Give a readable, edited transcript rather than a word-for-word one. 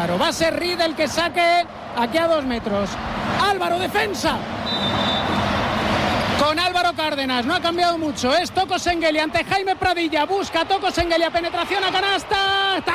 Álvaro. Va a ser Reed el que saque aquí a 2 metros. Álvaro, defensa. Con Álvaro Cárdenas, no ha cambiado mucho. Es Toko Şengeli ante Jaime Pradilla. Busca Toko Şengeli, penetración a canasta.